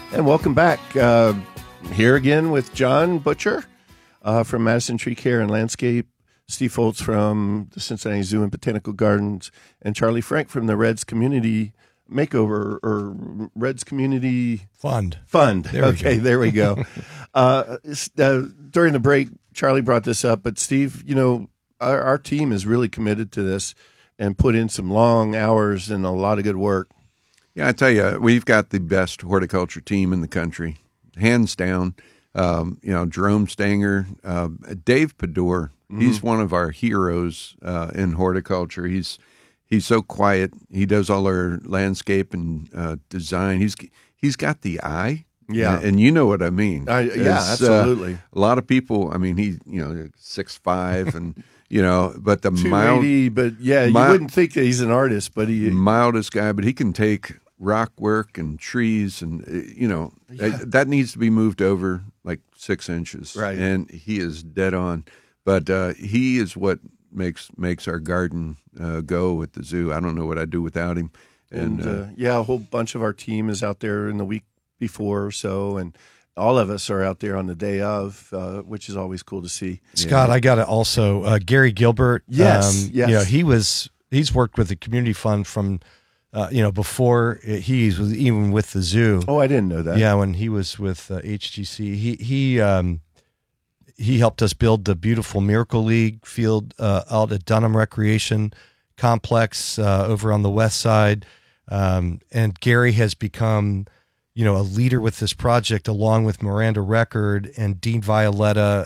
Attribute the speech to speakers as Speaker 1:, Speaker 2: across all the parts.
Speaker 1: And welcome back. Here again with John Butcher from Madison Tree Care and Landscape, Steve Foltz from the Cincinnati Zoo and Botanical Gardens, and Charlie Frank from the Reds Community Makeover or Reds Community
Speaker 2: Fund.
Speaker 1: There we go. During the break, Charlie brought this up, but Steve, our team is really committed to this and put in some long hours and a lot of good work.
Speaker 3: Yeah, I tell you, we've got the best horticulture team in the country, hands down. Jerome Stanger, Dave Pador, he's one of our heroes in horticulture. He's so quiet. He does all our landscape and design. He's got the eye.
Speaker 1: Yeah,
Speaker 3: and you know what I mean.
Speaker 1: Absolutely.
Speaker 3: A lot of people. I mean, 6'5", and but the
Speaker 1: 280. But you wouldn't think that he's an artist, but he
Speaker 3: mildest guy. But he can take rock work and trees, and that needs to be moved over like 6 inches,
Speaker 1: right?
Speaker 3: And he is dead on. But he is what makes our garden go at the zoo. I don't know what I'd do without him. And
Speaker 1: a whole bunch of our team is out there in the week before or so, and all of us are out there on the day of, which is always cool to see.
Speaker 2: Scott, I got to also Gary Gilbert.
Speaker 1: Yes.
Speaker 2: He's worked with the community fund from before he was even with the zoo.
Speaker 1: Oh, I didn't know that.
Speaker 2: Yeah, when he was with HGC, he helped us build the beautiful Miracle League field out at Dunham Recreation Complex over on the west side. And Gary has become, a leader with this project along with Miranda Record and Dean Violetta.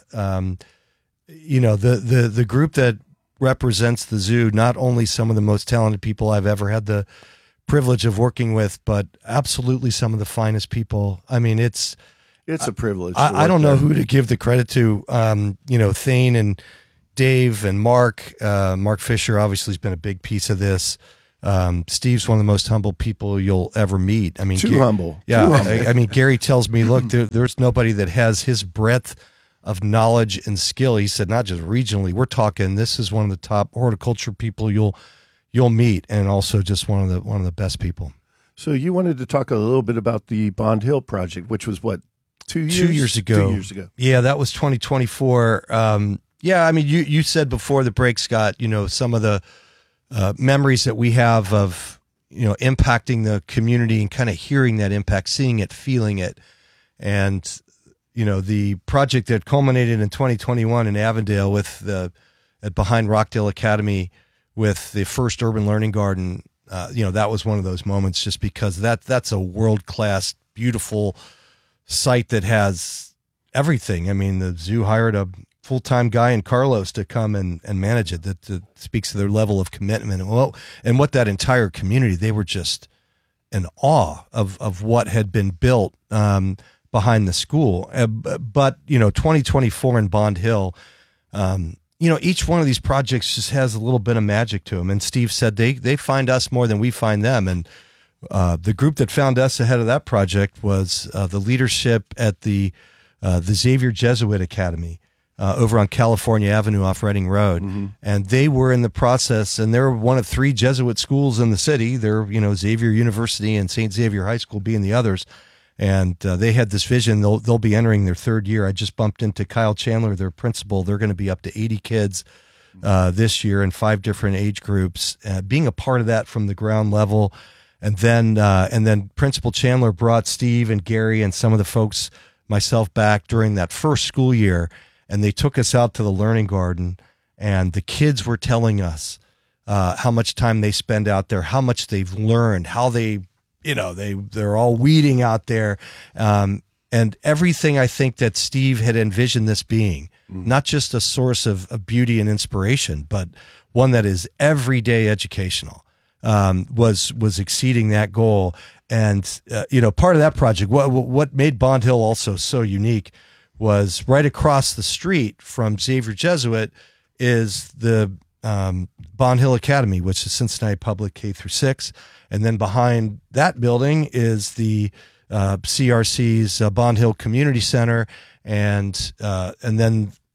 Speaker 2: The group that represents the zoo, not only some of the most talented people I've ever had the privilege of working with, but absolutely some of the finest people. I mean, it's
Speaker 1: a privilege.
Speaker 2: I don't know who to give the credit to. Thane and Dave and Mark. Mark Fisher obviously has been a big piece of this. Steve's one of the most humble people you'll ever meet. I mean,
Speaker 1: humble.
Speaker 2: Yeah.
Speaker 1: Too humble.
Speaker 2: I mean, Gary tells me, look, there's nobody that has his breadth of knowledge and skill. He said, not just regionally, we're talking, this is one of the top horticulture people you'll meet, and also just one of the best people.
Speaker 1: So you wanted to talk a little bit about the Bond Hill project, which was what, 2 years?
Speaker 2: 2 years ago.
Speaker 1: 2 years ago.
Speaker 2: Yeah, that was 2024. I mean, you said before the break, Scott, some of the memories that we have of, impacting the community and kind of hearing that impact, seeing it, feeling it. And, the project that culminated in 2021 in Avondale with at behind Rockdale Academy with the first urban learning garden, that was one of those moments just because that's a world-class, beautiful site that has everything. I mean, the zoo hired a full-time guy in Carlos to come and manage it. That speaks to their level of commitment and what that entire community, they were just in awe of what had been built behind the school. But 2024 in Bond Hill, each one of these projects just has a little bit of magic to them. And Steve said they find us more than we find them. And the group that found us ahead of that project was the leadership at the Xavier Jesuit Academy over on California Avenue off Reading Road. Mm-hmm. And they were in the process, and they're one of 3 Jesuit schools in the city. They're, Xavier University and St. Xavier High School being the others. And they had this vision. They'll be entering their 3rd year. I just bumped into Kyle Chandler, their principal. They're going to be up to 80 kids this year in 5 different age groups. Being a part of that from the ground level, and then Principal Chandler brought Steve and Gary and some of the folks, myself, back during that first school year, and they took us out to the learning garden, and the kids were telling us how much time they spend out there, how much they've learned, how they're all weeding out there, and everything I think that Steve had envisioned this being, not just a source of beauty and inspiration, but one that is everyday educational, was exceeding that goal. And part of that project, what made Bond Hill also so unique was right across the street from Xavier Jesuit is the Bond Hill Academy, which is Cincinnati Public K through 6. And then behind that building is the CRC's Bond Hill Community Center. And then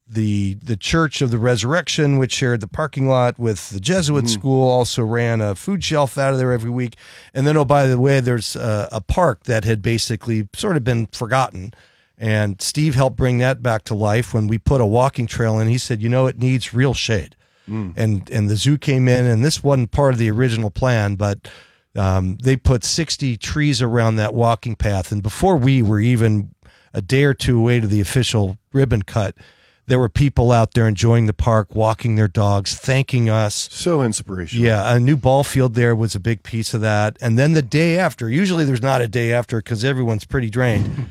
Speaker 2: the Church of the Resurrection, which shared the parking lot with the Jesuit school, also ran a food shelf out of there every week. And then, oh, by the way, there's a park that had basically sort of been forgotten. And Steve helped bring that back to life when we put a walking trail in. He said, it needs real shade. And the zoo came in, and this wasn't part of the original plan, but they put 60 trees around that walking path. And before we were even a day or two away to the official ribbon cut, there were people out there enjoying the park, walking their dogs, thanking us.
Speaker 1: So inspirational.
Speaker 2: Yeah, a new ball field there was a big piece of that. And then the day after, usually there's not a day after because everyone's pretty drained,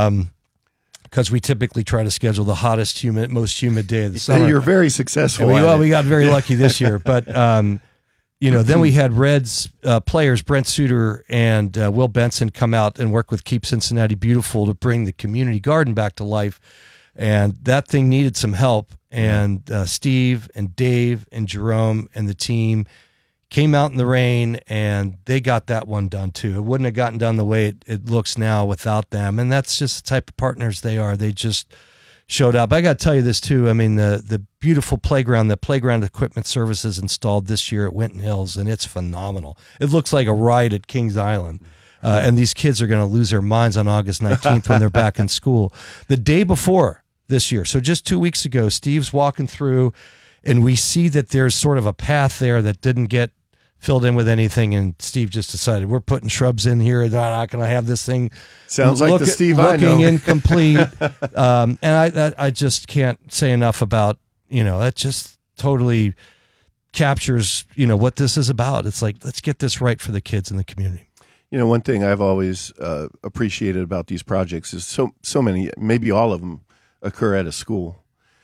Speaker 2: because we typically try to schedule the hottest, most humid day of the summer.
Speaker 1: You're very successful.
Speaker 2: We got very lucky this year. But, then we had Reds players, Brent Suter and Will Benson, come out and work with Keep Cincinnati Beautiful to bring the community garden back to life. And that thing needed some help. And Steve and Dave and Jerome and the team came out in the rain, and they got that one done too. It wouldn't have gotten done the way it looks now without them. And that's just the type of partners they are. They just showed up. I got to tell you this too. I mean, the beautiful playground, the Playground Equipment Services installed this year at Winton Hills, and it's phenomenal. It looks like a ride at Kings Island. And these kids are going to lose their minds on August 19th when they're back in school. The day before this year, so just 2 weeks ago, Steve's walking through, and we see that there's sort of a path there that didn't get filled in with anything, and Steve just decided we're putting shrubs in here. They're not going to have this thing.
Speaker 1: Sounds like the Steve I know.
Speaker 2: Looking incomplete. And I just can't say enough about, that just totally captures, what this is about. It's like, let's get this right for the kids in the community.
Speaker 1: One thing I've always appreciated about these projects is so many, maybe all of them, occur at a school,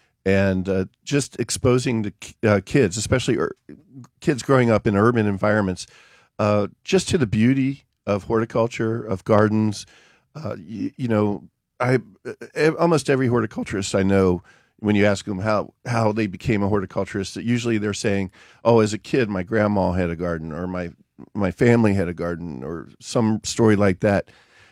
Speaker 1: and just exposing the kids, especially kids growing up in urban environments, just to the beauty of horticulture, of gardens. Almost every horticulturist I know, when you ask them how they became a horticulturist, usually they're saying, "Oh, as a kid, my grandma had a garden, or my family had a garden," or some story like that.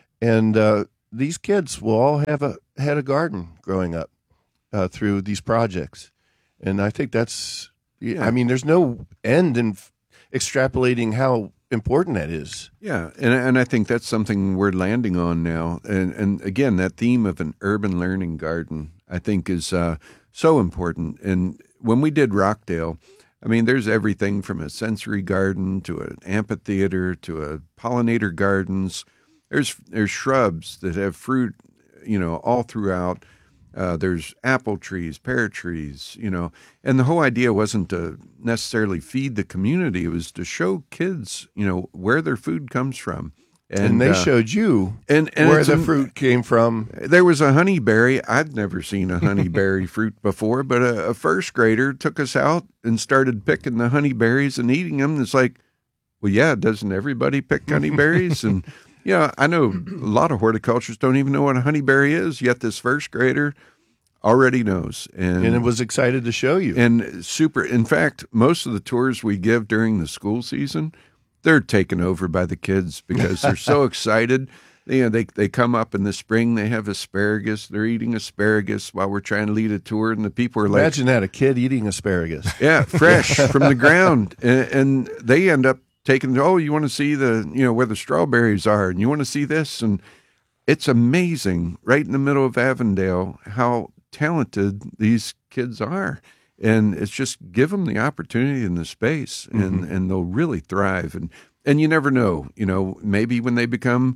Speaker 1: And these kids will all had a garden growing up through these projects. And I think that's, I mean, there's no end in extrapolating how important that is.
Speaker 3: Yeah, and I think that's something we're landing on now. And again, that theme of an urban learning garden, I think, is so important. And when we did Rockdale, I mean, there's everything from a sensory garden to an amphitheater to a pollinator gardens. There's shrubs that have fruit, all throughout. There's apple trees, pear trees, and the whole idea wasn't to necessarily feed the community. It was to show kids, where their food comes from.
Speaker 1: And they showed you and where the fruit came from.
Speaker 3: There was a honeyberry. I'd never seen a honeyberry fruit before, but a first grader took us out and started picking the honeyberries and eating them. It's like, well, yeah, doesn't everybody pick honeyberries? And I know a lot of horticulturists don't even know what a honeyberry is, yet this first grader already knows. And
Speaker 1: it was excited to show you.
Speaker 3: And super. In fact, most of the tours we give during the school season, they're taken over by the kids because they're so excited. They come up in the spring, they have asparagus, they're eating asparagus while we're trying to lead a tour, and the people are like...
Speaker 1: Imagine that, a kid eating asparagus.
Speaker 3: Yeah, fresh from the ground. And they end up taking, you want to see where the strawberries are, and you want to see this, and it's amazing right in the middle of Avondale how talented these kids are, and it's just give them the opportunity and the space, and they'll really thrive, and you never know, maybe when they become,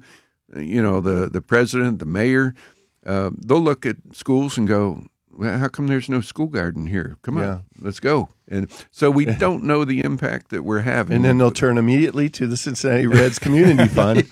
Speaker 3: the president, the mayor, they'll look at schools and go, well, how come there's no school garden here? Come on, let's go. And so we don't know the impact that we're having.
Speaker 1: And then they'll turn immediately to the Cincinnati Reds Community Fund.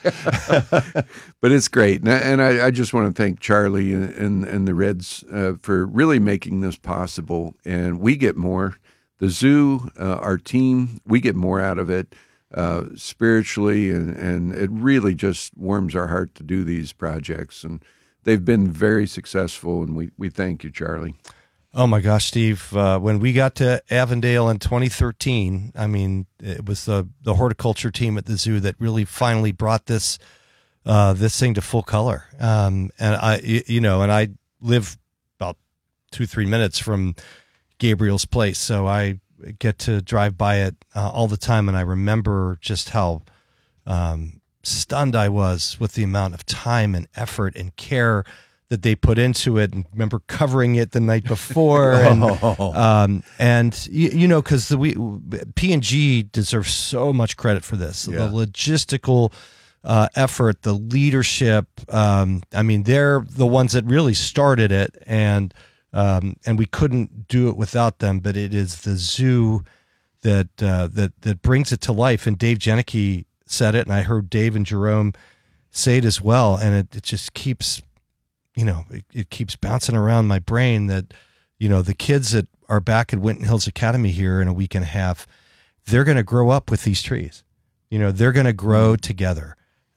Speaker 3: But it's great. And I just want to thank Charlie and the Reds for really making this possible. And we get more. The zoo, our team, we get more out of it spiritually. And it really just warms our heart to do these projects. And they've been very successful, and we thank you, Charlie.
Speaker 2: Oh, my gosh, Steve. When we got to Avondale in 2013, I mean, it was the horticulture team at the zoo that really finally brought this thing to full color. And I live about 2-3 minutes from Gabriel's Place. So I get to drive by it all the time, and I remember just how stunned I was with the amount of time and effort and care that they put into it, and remember covering it the night before. And you know, because P&G deserves so much credit for this.
Speaker 1: Yeah.
Speaker 2: The logistical effort, the leadership. I mean, they're the ones that really started it, and we couldn't do it without them. But it is the zoo that brings it to life. And Dave Janicki said it, and I heard Dave and Jerome say it as well. And it just keeps, you know, it keeps bouncing around my brain that, you know, the kids that are back at Winton Hills Academy here in a week and a half, they're going to grow up with these trees. You know, they're going to grow together.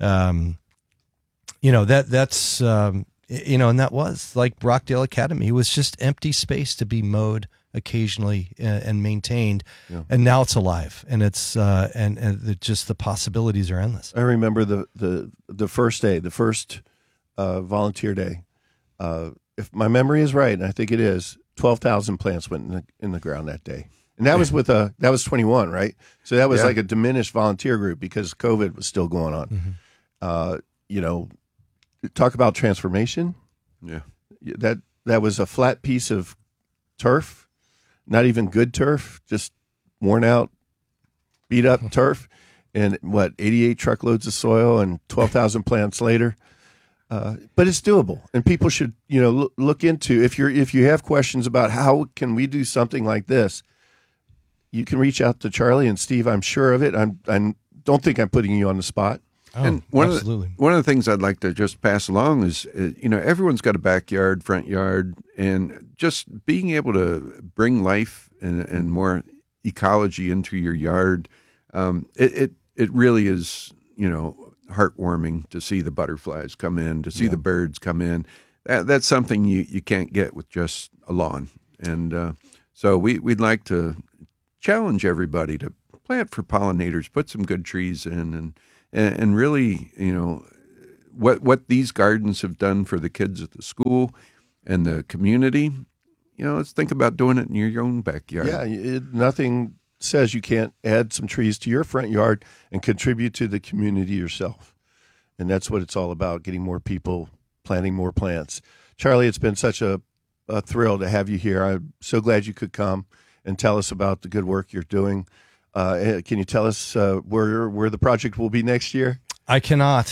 Speaker 2: You know, that's, you know, and that was like Rockdale Academy. It was just empty space to be mowed occasionally and maintained. Yeah. And now it's alive, and it's, and just the possibilities are endless.
Speaker 1: I remember the first day, the first volunteer day. If my memory is right, and I think it is, 12,000 plants went in the ground that day. And that was that was 21, right? So that was like a diminished volunteer group because COVID was still going on. Mm-hmm. You know, talk about transformation.
Speaker 3: Yeah.
Speaker 1: That was a flat piece of turf, not even good turf, just worn out, beat up turf, and 88 truckloads of soil and 12,000 plants later. But it's doable, and people should, you know, look into if you have questions about how can we do something like this. You can reach out to Charlie and Steve. I'm sure of it. I don't think I'm putting you on the spot.
Speaker 2: Oh,
Speaker 3: and one of the things I'd like to just pass along is, you know, everyone's got a backyard, front yard, and just being able to bring life and more ecology into your yard. It really is, you know, heartwarming to see the butterflies come in, to see the birds come in. That's something you can't get with just a lawn. And so we'd like to challenge everybody to plant for pollinators, put some good trees in, and really, you know, what these gardens have done for the kids at the school and the community. You know, let's think about doing it in your own backyard.
Speaker 1: Yeah, nothing says you can't add some trees to your front yard and contribute to the community yourself. And that's what it's all about, getting more people planting more plants. Charlie, it's been such a thrill to have you here. I'm so glad you could come and tell us about the good work you're doing. Can you tell us where the project will be next year?
Speaker 2: I cannot.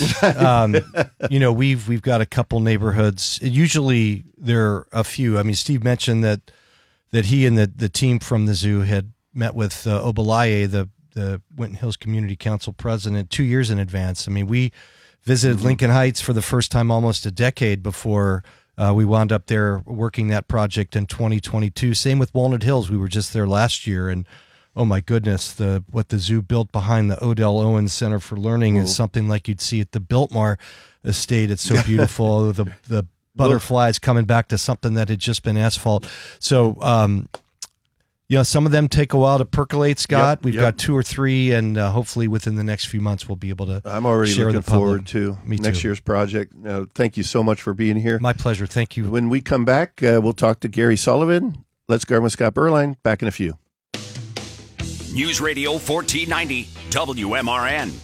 Speaker 2: You know, we've got a couple neighborhoods. Usually there are a few. I mean, Steve mentioned that he and the team from the zoo had met with Obalaye, the Winton Hills Community Council president, 2 years in advance. I mean, we visited Lincoln Heights for the first time almost a decade before we wound up there working that project in 2022. Same with Walnut Hills. We were just there last year, and oh my goodness, what the zoo built behind the Odell Owens Center for Learning is something like you'd see at the Biltmore estate. It's so beautiful. The butterflies coming back to something that had just been asphalt. So, you know, some of them take a while to percolate, Scott. We've got 2 or 3, and hopefully within the next few months we'll be able to.
Speaker 1: I'm already
Speaker 2: share
Speaker 1: looking
Speaker 2: the public.
Speaker 1: forward to next year's project. Thank you so much for being here.
Speaker 2: My pleasure. Thank you.
Speaker 1: When we come back, we'll talk to Gary Sullivan. Let's Garden with Scott Berline. Back in a few.
Speaker 4: News Radio 1490 WMRN.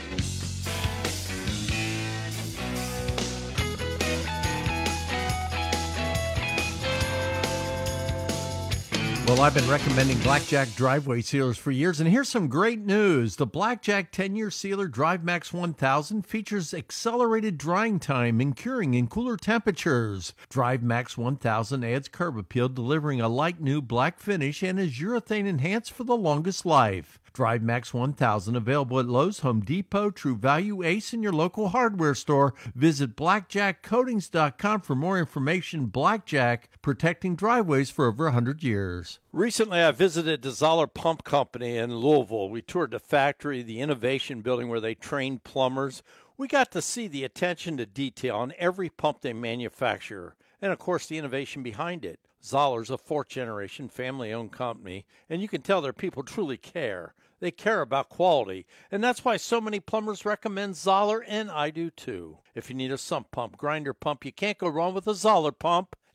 Speaker 5: Well, I've been recommending Blackjack driveway sealers for years, and here's some great news. The Blackjack 10-year sealer DriveMax 1000 features accelerated drying time and curing in cooler temperatures. DriveMax 1000 adds curb appeal, delivering a light new black finish, and is urethane enhanced for the longest life. DriveMax 1000 available at Lowe's, Home Depot, True Value, Ace, and your local hardware store. Visit blackjackcoatings.com for more information. Blackjack, protecting driveways for over 100 years.
Speaker 6: Recently, I visited the Zoller Pump Company in Louisville. We toured the factory, the innovation building where they train plumbers. We got to see the attention to detail on every pump they manufacture, and of course the innovation behind it. Zoller's a 4th-generation family-owned company, and you can tell their people truly care. They care about quality, and that's why so many plumbers recommend Zoller, and I do too. If you need a sump pump, grinder pump, you can't go wrong with a Zoller pump.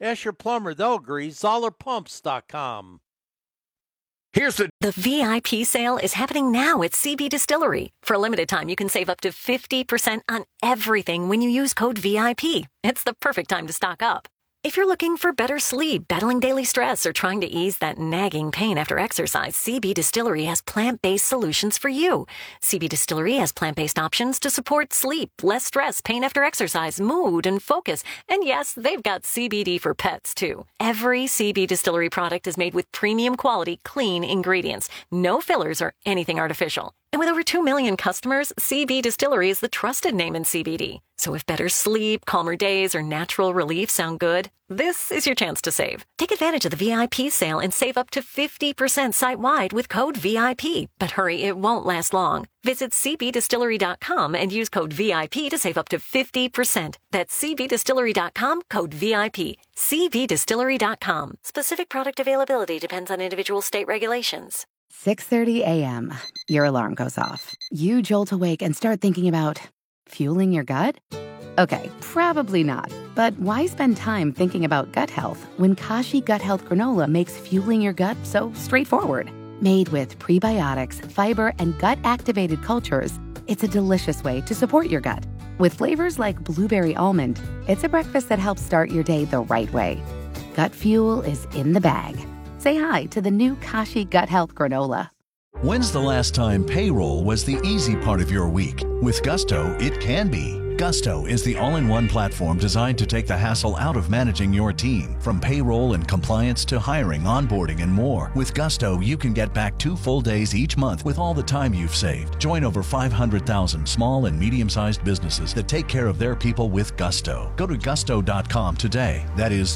Speaker 6: Ask your plumber, they'll agree. ZollerPumps.com.
Speaker 4: Here's the
Speaker 7: The VIP sale is happening now at CB Distillery. For a limited time, you can save up to 50% on everything when you use code VIP. It's the perfect time to stock up. If you're looking for better sleep, battling daily stress, or trying to ease that nagging pain after exercise, CB Distillery has plant-based solutions for you. CB Distillery has plant-based options to support sleep, less stress, pain after exercise, mood, and focus. And yes, they've got CBD for pets, too. Every CB Distillery product is made with premium quality, clean ingredients. No fillers or anything artificial. And with over 2 million customers, CB Distillery is the trusted name in CBD. So if better sleep, calmer days, or natural relief sound good, this is your chance to save. Take advantage of the VIP sale and save up to 50% site-wide with code VIP. But hurry, it won't last long. Visit cbdistillery.com and use code VIP to save up to 50%. That's cbdistillery.com, code VIP. cbdistillery.com. Specific product availability depends on individual state regulations.
Speaker 8: 6:30 a.m. Your alarm goes off. You jolt awake and start thinking about fueling your gut? Okay, probably not. But why spend time thinking about gut health when Kashi Gut Health Granola makes fueling your gut so straightforward? Made with prebiotics, fiber, and gut-activated cultures, it's a delicious way to support your gut. With flavors like blueberry almond, it's a breakfast that helps start your day the right way. Gut fuel is in the bag. Say hi to the new Kashi Gut Health Granola.
Speaker 9: When's the last time payroll was the easy part of your week? With Gusto, it can be. Gusto is the all-in-one platform designed to take the hassle out of managing your team. From payroll and compliance to hiring, onboarding, and more. With Gusto, you can get back 2 full days each month with all the time you've saved. Join over 500,000 small and medium-sized businesses that take care of their people with Gusto. Go to gusto.com today. That is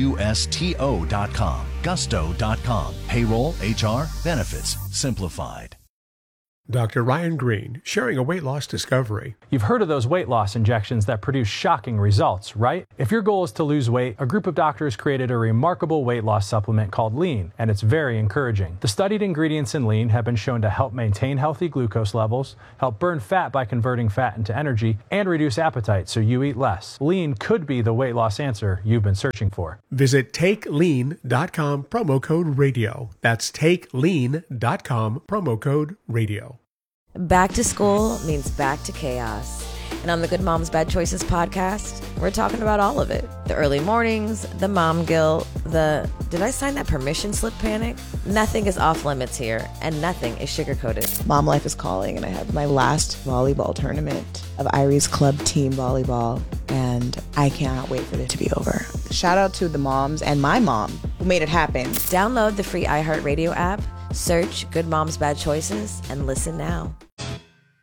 Speaker 9: Gusto.com. Gusto.com. Payroll, HR, benefits, simplified.
Speaker 10: Dr. Ryan Green, sharing a weight loss discovery.
Speaker 11: You've heard of those weight loss injections that produce shocking results, right? If your goal is to lose weight, a group of doctors created a remarkable weight loss supplement called Lean, and it's very encouraging. The studied ingredients in Lean have been shown to help maintain healthy glucose levels, help burn fat by converting fat into energy, and reduce appetite so you eat less. Lean could be the weight loss answer you've been searching for.
Speaker 10: Visit TakeLean.com, promo code radio. That's TakeLean.com, promo code radio.
Speaker 12: Back to school means back to chaos. And on the Good Moms Bad Choices podcast, we're talking about all of it. The early mornings, the mom guilt, the did I sign that permission slip panic? Nothing is off limits here, and nothing is sugar-coated.
Speaker 13: Mom life is calling, and I have my last volleyball tournament of Irie's club team volleyball, and I cannot wait for it to be over. Shout out to the moms and my mom who made it happen.
Speaker 12: Download the free iHeartRadio app, search Good Moms Bad Choices, and listen now.